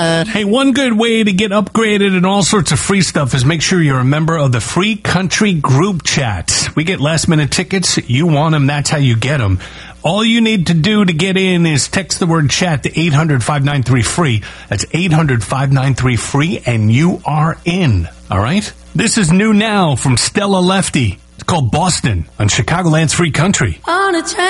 Hey, one good way to get upgraded and all sorts of free stuff is make sure you're a member of the Free Country Group Chat. We get last-minute tickets. You want them, that's how you get them. All you need to do to get in is text the word chat to 800-593-FREE. That's 800-593-FREE, and you are in. All right? This is new now from Stella Lefty. It's called Boston on Chicagoland's Free Country. On a train.